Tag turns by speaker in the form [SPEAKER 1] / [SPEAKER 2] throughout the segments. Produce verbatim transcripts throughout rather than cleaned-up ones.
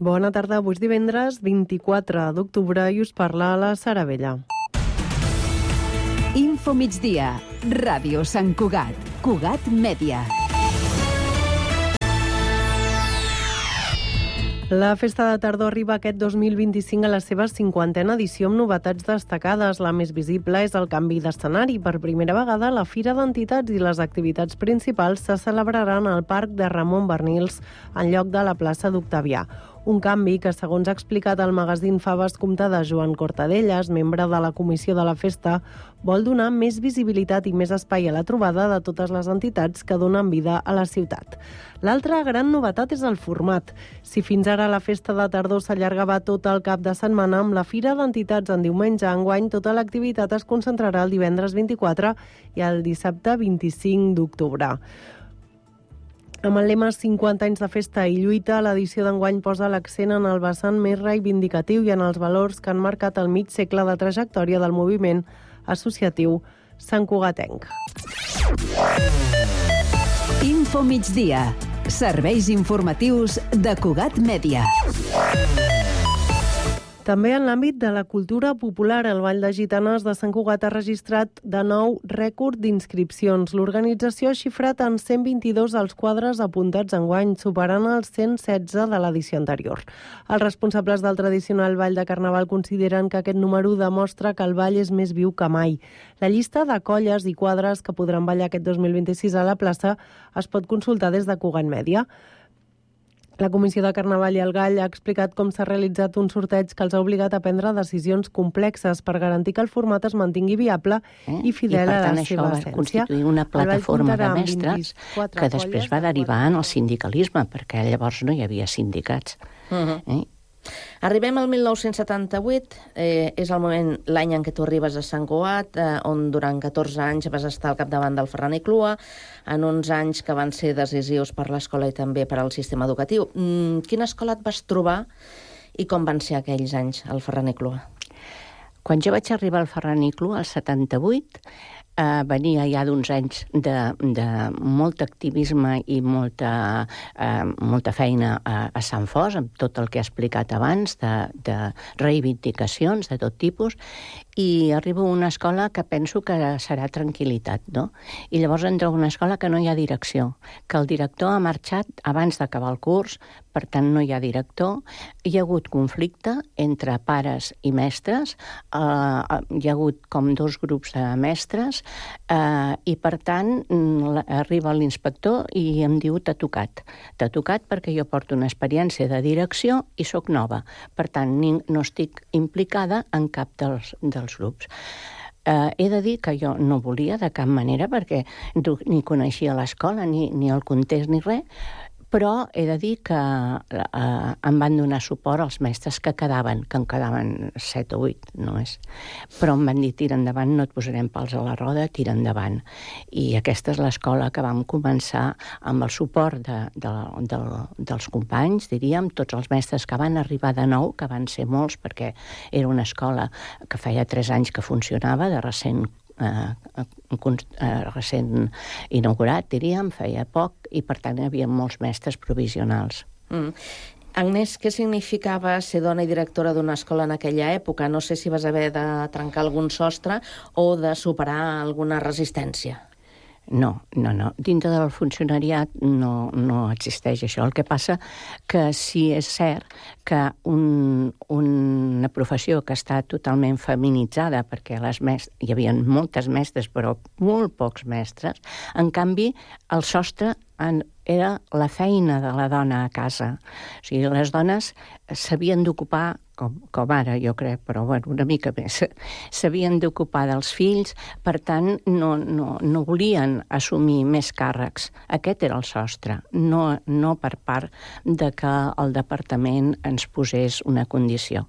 [SPEAKER 1] Bona tarda, avui és divendres vint-i-quatre d'octubre i us parla la Sara Vella.
[SPEAKER 2] Info migdia, Ràdio Sant Cugat, Cugat Mèdia.
[SPEAKER 1] La Festa de Tardor arriba aquest dos mil vint-i-cinc a la seva cinquantena edició amb novetats destacades. La més visible és el canvi d'escenari. Per primera vegada, la Fira d'Entitats i les activitats principals se celebraran al Parc de Ramon Barnils en lloc de la plaça d'Octavià. Un canvi que, segons ha explicat el magazín Faves Comptada Joan Cortadellas, membre de la comissió de la festa, vol donar més visibilitat i més espai a la trobada de totes les entitats que donen vida a la ciutat. L'altra gran novetat és el format. Si fins ara la Festa de Tardor s'allargava tot el cap de setmana, amb la Fira d'Entitats en diumenge, enguany tota l'activitat es concentrarà el divendres vint-i-quatre i el dissabte vint-i-cinc d'octubre. Amb el lema cinquanta anys de festa i lluita, l'edició d'enguany posa l'accent en el vessant més reivindicatiu i en els valors que han marcat el mig segle de trajectòria del moviment associatiu santcugatenc.
[SPEAKER 2] Info migdia. Serveis informatius de Cugat Mèdia.
[SPEAKER 1] També en l'àmbit de la cultura popular, el Ball de Gitanes de Sant Cugat ha registrat de nou rècord d'inscripcions. L'organització ha xifrat en cent vint-i-dos els quadres apuntats enguany, superant els cent setze de l'edició anterior. Els responsables del tradicional Ball de Carnaval consideren que aquest número demostra que el ball és més viu que mai. La llista de colles i quadres que podran ballar aquest dos mil vint-i-sis a la plaça es pot consultar des de Cugat Mèdia. La Comissió de Carnaval i el Gall ha explicat com s'ha realitzat un sorteig que els ha obligat a prendre decisions complexes per garantir que el format es mantingui viable eh? i fidel
[SPEAKER 3] I,
[SPEAKER 1] a la
[SPEAKER 3] tant,
[SPEAKER 1] seva
[SPEAKER 3] essència. I per tant això va constituir una plataforma de mestres que després va derivar en el sindicalisme, perquè llavors no hi havia sindicats. Uh-huh. Eh?
[SPEAKER 4] Arribem al mil nou-cents setanta-vuit, eh, és el moment, l'any en què tu arribes a Sant Cugat, eh, on durant catorze anys vas estar al capdavant del Ferran i Clua, en uns anys que van ser decisius per l'escola i també per al sistema educatiu. Mm, quina escola et vas trobar i com van ser aquells anys al Ferran i Clua?
[SPEAKER 3] Quan jo vaig arribar al Ferran i Clua, al setanta-vuit, eh, venia ja d'uns anys de, de molt activisme i molta, eh, molta feina a, a Sant Fos, amb tot el que he explicat abans, de, de reivindicacions de tot tipus, i arribo a una escola que penso que serà tranquil·litat, no? I llavors entro a una escola que no hi ha direcció, que el director ha marxat abans d'acabar el curs, per tant no hi ha director, hi ha hagut conflicte entre pares i mestres, eh, hi ha hagut com dos grups de mestres, eh, i per tant arriba l'inspector i em diu t'ha tocat. T'ha tocat perquè jo porto una experiència de direcció i sóc nova, per tant no estic implicada en cap dels, dels dels grups. Eh, he de dir que jo no volia de cap manera perquè ni coneixia l'escola, ni, ni el context, ni res, però he de dir que eh, em van donar suport els mestres que quedaven, que en quedaven set o vuit, no és. Però em van dir, tira endavant, no et posarem pals a la roda, tira endavant. I aquesta és l'escola que vam començar amb el suport de, de, de, dels companys, diríem, tots els mestres que van arribar de nou, que van ser molts, perquè era una escola que feia tres anys que funcionava, de recent Uh, uh, recent inaugurat, diríem, feia poc, i per tant hi havia molts mestres provisionals.
[SPEAKER 4] Mm. Agnès, què significava ser dona i directora d'una escola en aquella època? No sé si vas haver de trencar algun sostre o de superar alguna resistència.
[SPEAKER 3] No, no, no. Dintre del funcionariat no, no existeix això. El que passa que sí és cert que un, una professió que està totalment feminitzada, perquè les mestres, hi havia moltes mestres, però molt pocs mestres, en canvi, el sostre en, era la feina de la dona a casa. O sigui, les dones s'havien d'ocupar, com, com ara, jo crec, però bueno, una mica més, s'havien d'ocupar dels fills, per tant, no, no, no volien assumir més càrrecs. Aquest era el sostre, no, no per part de que el departament ens posés una condició.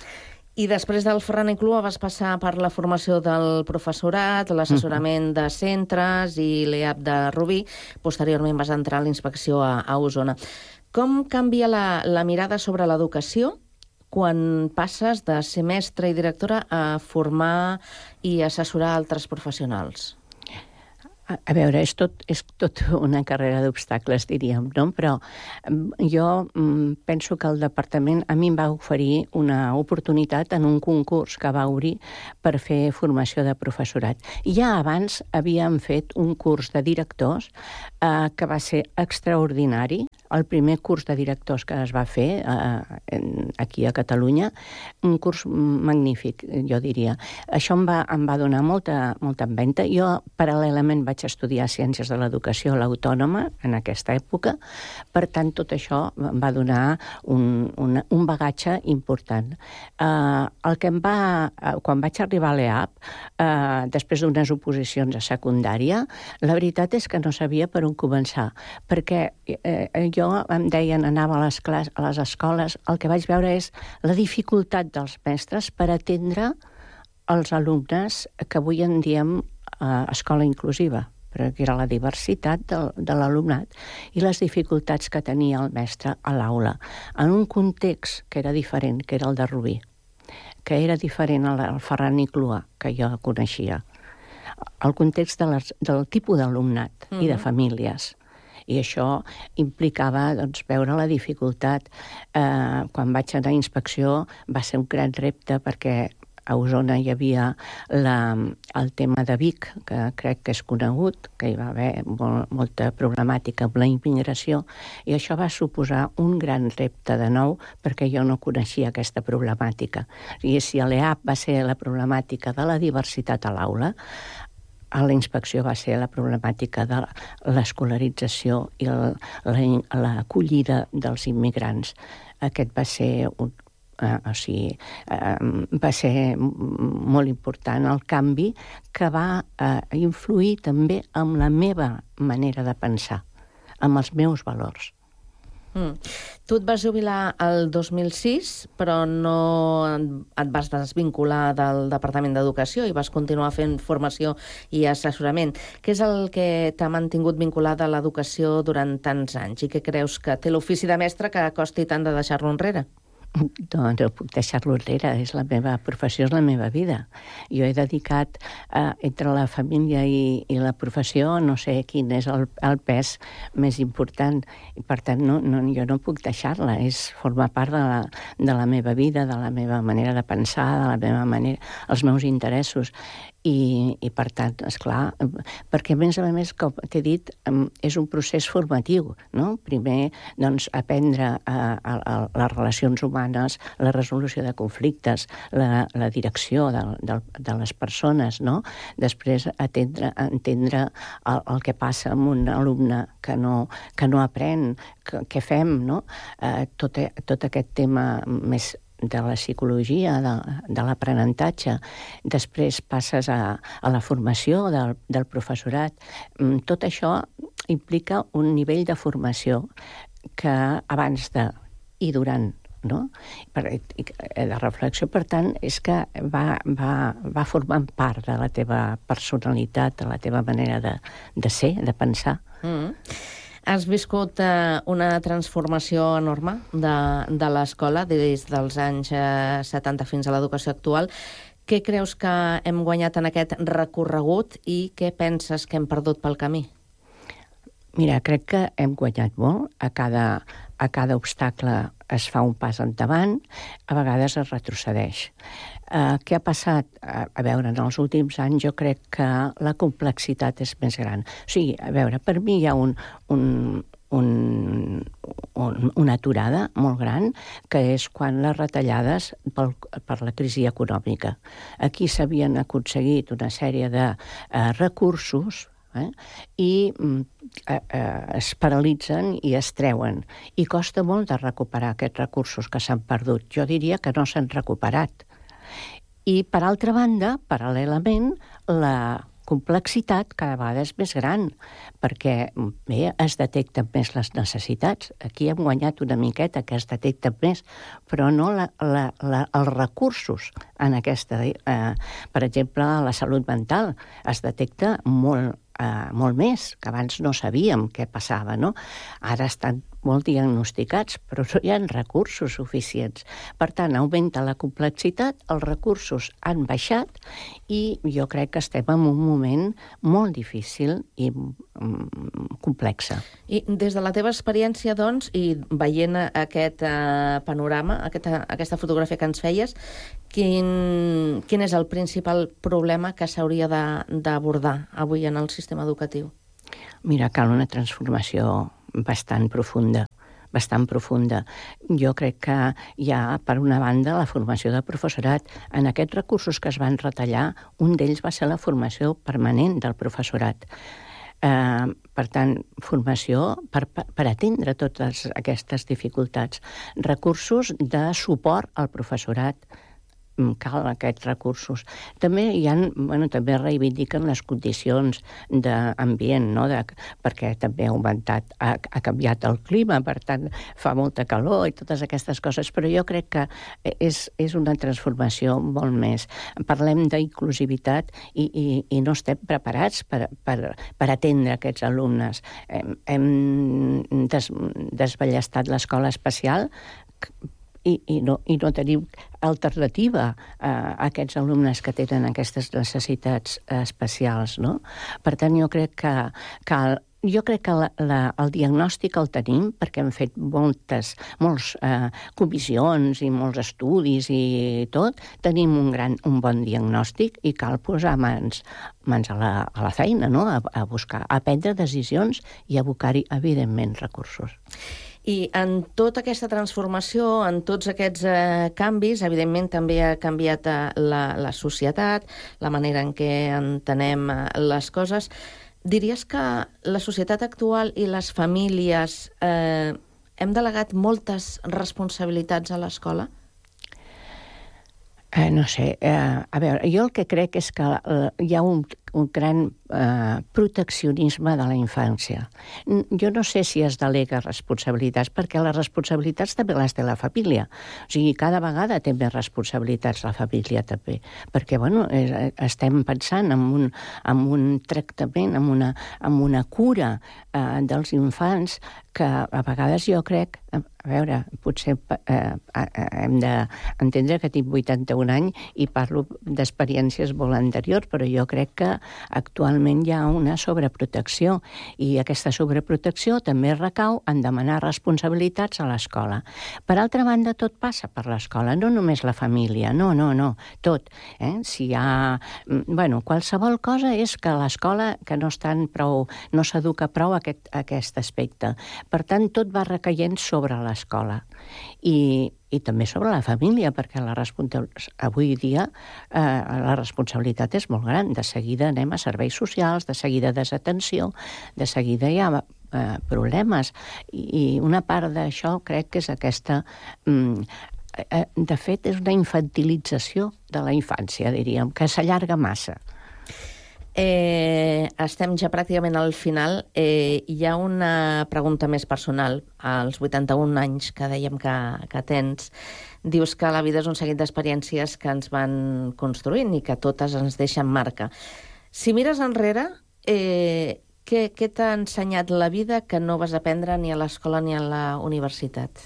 [SPEAKER 4] I després del Ferran i Clua vas passar per la formació del professorat, l'assessorament de centres i l'E A P de Rubí. Posteriorment vas entrar a l'inspecció a, a Osona. Com canvia la, la mirada sobre l'educació quan passes de ser mestra i directora a formar i assessorar altres professionals?
[SPEAKER 3] A, a veure, és tot, és tot una carrera d'obstacles, diríem, no? Però jo mm, penso que el departament a mi em va oferir una oportunitat en un concurs que va obrir per fer formació de professorat. Ja abans havíem fet un curs de directors eh, que va ser extraordinari, el primer curs de directors que es va fer eh, aquí a Catalunya, un curs magnífic, jo diria. Això em va, em va donar molta, molta empenta. Jo, paral·lelament, vaig estudiar Ciències de l'Educació a l'Autònoma en aquesta època, per tant, tot això em va donar un, un, un bagatge important. Eh, el que em va, quan vaig arribar a l'E A P, eh, després d'unes oposicions a secundària, la veritat és que no sabia per on començar, perquè eh, jo em deien, anava a les, clas, a les escoles, el que vaig veure és la dificultat dels mestres per atendre els alumnes que avui en diem eh, escola inclusiva, perquè era la diversitat de, de l'alumnat i les dificultats que tenia el mestre a l'aula, en un context que era diferent, que era el de Rubí, que era diferent al Ferran i Clua, que jo coneixia. El context de les, del tipus d'alumnat mm-hmm. i de famílies. I això implicava doncs, veure la dificultat. Eh, quan vaig anar a inspecció va ser un gran repte perquè a Osona hi havia la, el tema de Vic, que crec que és conegut, que hi va haver molt, molta problemàtica amb la immigració, i això va suposar un gran repte de nou, perquè jo no coneixia aquesta problemàtica. I si a l'E A P va ser la problemàtica de la diversitat a l'aula, a la inspecció va ser la problemàtica de l'escolarització i l'acollida dels immigrants. Aquest va ser un Uh, o sigui, uh, va ser molt important el canvi que va uh, influir també en la meva manera de pensar, amb els meus valors.
[SPEAKER 4] Mm. Tu et vas jubilar el dos mil sis, però no et vas desvincular del Departament d'Educació i vas continuar fent formació i assessorament. Què és el que t'ha mantingut vinculada a l'educació durant tants anys i què creus que té l'ofici de mestre que costi tant de deixar-lo enrere?
[SPEAKER 3] No, no puc deixar-lo enrere, és la meva professió, és la meva vida. Jo he dedicat, eh, entre la família i, i la professió, no sé quin és el, el pes més important, i per tant no, no, jo no puc deixar-la, és formar part de la, de la meva vida, de la meva manera de pensar, de la meva manera, els meus interessos. I, i per tant, esclar, perquè a més a més, com t'he dit, és un procés formatiu, no? Primer, doncs, aprendre a, a, a les relacions humanes, la resolució de conflictes, la, la direcció de, de, de les persones, no? Després, atendre, entendre el, el que passa amb un alumne que no, que no aprèn, que, què fem, no? Eh, tot, tot aquest tema més de la psicologia, de, de l'aprenentatge. Després passes a, a la formació del, del professorat. Tot això implica un nivell de formació que abans de i durant, no? Per, de reflexió, per tant, és que va, va, va formant part de la teva personalitat, de la teva manera de, de ser, de pensar.
[SPEAKER 4] Mm. Has viscut eh, una transformació enorme de, de l'escola des dels anys eh, setanta fins a l'educació actual. Què creus que hem guanyat en aquest recorregut i què penses que hem perdut pel camí?
[SPEAKER 3] Mira, crec que hem guanyat molt. A cada, a cada obstacle es fa un pas endavant, a vegades es retrocedeix. Uh, què ha passat? Uh, a veure, en els últims anys jo crec que la complexitat és més gran. O sigui, a veure, per mi hi ha un, un, un, un, una aturada molt gran, que és quan les retallades pel, per la crisi econòmica. Aquí s'havien aconseguit una sèrie de uh, recursos Eh? i eh, eh, es paralitzen i es treuen. I costa molt de recuperar aquests recursos que s'han perdut. Jo diria que no s'han recuperat. I, per altra banda, paral·lelament, la complexitat cada vegada és més gran, perquè bé, es detecten més les necessitats. Aquí hem guanyat una miqueta que es detecten més, però no la, la, la, els recursos en aquesta... Eh, per exemple, la salut mental es detecta molt eh, molt més, que abans no sabíem què passava, no? Ara estan molt diagnosticats, però no hi ha recursos suficients. Per tant, augmenta la complexitat, els recursos han baixat i jo crec que estem en un moment molt difícil i mm, complex.
[SPEAKER 4] I des de la teva experiència, doncs, i veient aquest eh, panorama, aquesta, aquesta fotografia que ens feies, quin, quin és el principal problema que s'hauria d'abordar avui en el sistema educatiu?
[SPEAKER 3] Mira, cal una transformació bastant profunda, bastant profunda. Jo crec que hi ha, per una banda, la formació de professorat. En aquests recursos que es van retallar, un d'ells va ser la formació permanent del professorat. Eh, per tant, formació per, per atendre totes aquestes dificultats. Recursos de suport al professorat. Cal aquests recursos. També hi ha, bueno, també reivindiquen les condicions d'ambient, no? De, perquè també ha augmentat, ha, ha canviat el clima, per tant fa molta calor i totes aquestes coses, però jo crec que és, és una transformació molt més. Parlem d'inclusivitat i, i, i no estem preparats per, per, per atendre aquests alumnes. Hem, hem des, desballestat l'escola especial I, i, no, i no tenim alternativa a, a aquests alumnes que tenen aquestes necessitats especials, no? Per tant, jo crec que, que el, jo crec que la, la, el diagnòstic el tenim perquè hem fet moltes molts, eh, comissions i molts estudis i tot. Tenim un, gran, un bon diagnòstic i cal posar mans, mans a, la, a la feina, no? A, a buscar, a prendre decisions i a abocar-hi, evidentment, recursos.
[SPEAKER 4] I en tota aquesta transformació, en tots aquests eh, canvis, evidentment també ha canviat eh, la, la societat, la manera en què entenem eh, les coses. Diries que la societat actual i les famílies eh, hem delegat moltes responsabilitats a l'escola?
[SPEAKER 3] Eh, no sé, eh, a veure, jo el que crec és que eh, hi ha un, un gran eh, proteccionisme de la infància. Jo no sé si es delega responsabilitats, perquè les responsabilitats també les té la família. O sigui, cada vegada té més responsabilitats la família també, perquè, bueno, eh, estem pensant en un, en un tractament, en una, en una cura eh, dels infants que a vegades jo crec, a veure, potser eh, hem d'entendre que tinc vuitanta-un anys i parlo d'experiències molt anteriors, però jo crec que actualment hi ha una sobreprotecció i aquesta sobreprotecció també recau en demanar responsabilitats a l'escola. Per altra banda, tot passa per l'escola, no només la família, no, no, no, tot. Eh? Si hi ha... Bueno, qualsevol cosa és que l'escola que no estan prou, no s'educa prou aquest, aquest aspecte. Per tant, tot va recaient sobre l'escola i, i també sobre la família, perquè la avui dia eh, la responsabilitat és molt gran. De seguida anem a serveis socials, de seguida desatenció, de seguida hi ha eh, problemes. I, I una part d'això crec que és aquesta... Mm, eh, de fet, és una infantilització de la infància, diríem, que s'allarga massa.
[SPEAKER 4] Eh, estem ja pràcticament al final. Eh, hi ha una pregunta més personal. Als vuitanta-un anys que dèiem que, que tens, dius que la vida és un seguit d'experiències que ens van construint i que totes ens deixen marca. Si mires enrere, eh, què, què t'ha ensenyat la vida que no vas aprendre ni a l'escola ni a la universitat?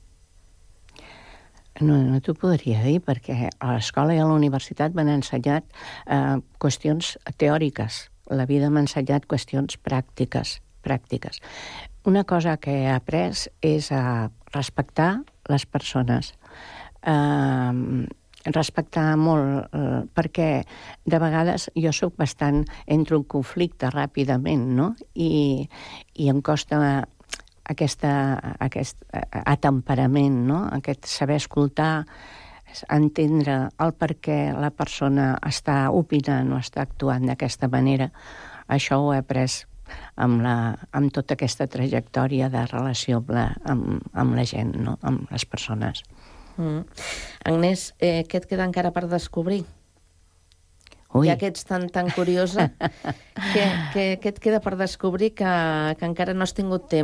[SPEAKER 3] No, no t'ho podria dir, perquè a l'escola i a la universitat m'han ensenyat eh, qüestions teòriques. La vida m'ha ensenyat qüestions pràctiques, pràctiques. Una cosa que he après és a respectar les persones. Eh, respectar molt, eh, perquè de vegades jo sóc bastant... entro en conflicte ràpidament, no? I, i em costa... Aquesta, aquest atemperament, no? Aquest saber escoltar, entendre el per què la persona està opinant o està actuant d'aquesta manera. Això ho he après amb, la, amb tota aquesta trajectòria de relació amb la, amb, amb la gent, no? Amb les persones.
[SPEAKER 4] Mm. Agnès, eh, què et queda encara per descobrir?
[SPEAKER 3] Ui.
[SPEAKER 4] Ja que ets tan, tan curiosa, què, què, què et queda per descobrir que, que encara no has tingut temps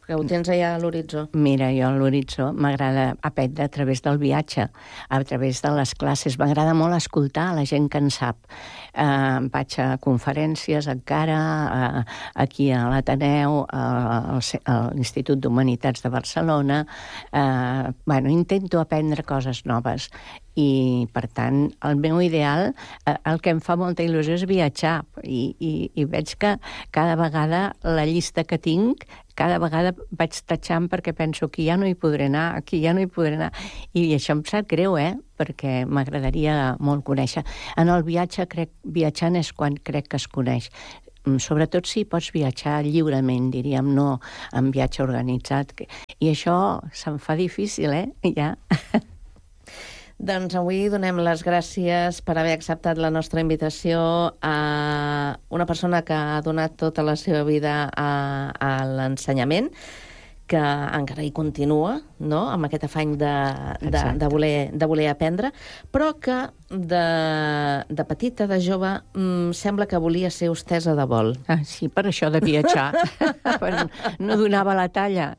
[SPEAKER 4] Que ho tens allà a l'horitzó.
[SPEAKER 3] Mira, jo a l'horitzó m'agrada aprendre a través del viatge, a través de les classes. M'agrada molt escoltar la gent que en sap. Eh, vaig a conferències encara, eh, aquí a l'Ateneu, a, a l'Institut d'Humanitats de Barcelona. Eh, bueno, intento aprendre coses noves. I, per tant, el meu ideal, eh, el que em fa molta il·lusió és viatjar. I, i, i veig que cada vegada la llista que tinc, cada vegada vaig tatxant perquè penso que ja no hi podré anar, aquí ja no hi podré anar. I això em sap greu, eh? Perquè m'agradaria molt conèixer. En el viatge, crec, viatjant és quan crec que es coneix. Sobretot si pots viatjar lliurement, diríem, no en viatge organitzat. I això se'm fa difícil, eh? Ja.
[SPEAKER 4] Doncs avui donem les gràcies per haver acceptat la nostra invitació a una persona que ha donat tota la seva vida a, a l'ensenyament, que encara hi continua, no?, amb aquest afany de, de, de, voler, de voler aprendre, però que de, de petita, de jove, mmm, sembla que volia ser hostessa de vol.
[SPEAKER 3] Ah, sí, per això de viatjar. No donava la talla.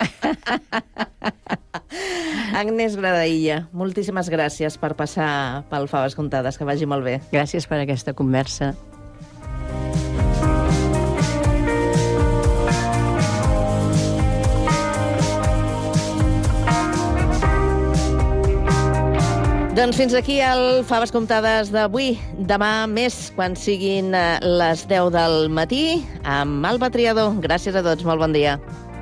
[SPEAKER 4] Agnès Gradaïlla, moltíssimes gràcies per passar pel Faves Comptades. Que vagi molt bé.
[SPEAKER 3] Gràcies per aquesta conversa.
[SPEAKER 4] Doncs fins aquí el Faves Comptades d'avui. Demà més, quan siguin les deu del matí, amb Alba Triador. Gràcies a tots, molt bon dia.